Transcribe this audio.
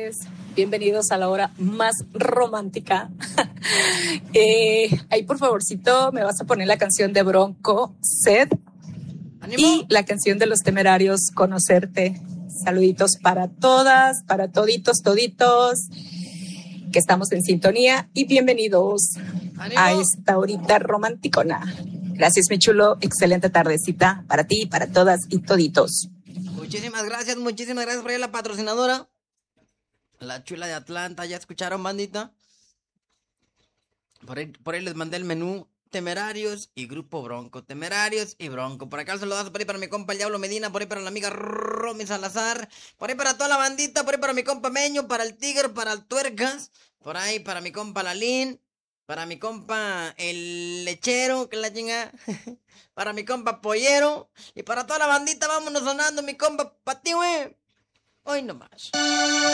tardes. Bienvenidos a la hora más romántica. Ahí, por favorcito, me vas a poner la canción de Bronco, Sed. ¡Ánimo! Y la canción de Los Temerarios, Conocerte. Saluditos para todas, para toditos, que estamos en sintonía. Y bienvenidos ¡Ánimo! a esta horita romanticona. Gracias, mi chulo. Excelente tardecita para ti, para todas y toditos. Muchísimas gracias por ahí la patrocinadora. La chula de Atlanta, ¿ya escucharon, bandita? Por ahí les mandé el menú. Temerarios y Grupo Bronco. Temerarios y Bronco. Por acá el saludazo por ahí para mi compa el Diablo Medina. Por ahí para la amiga Romy Salazar. Por ahí para toda la bandita. Por ahí para mi compa Meño. Para el Tigre. Para el Tuercas. Por ahí para mi compa Lalín. Para mi compa el Lechero. Que la chinga. Para mi compa Pollero. Y para toda la bandita. Vámonos sonando mi compa Pati, güey. Hoy nomás.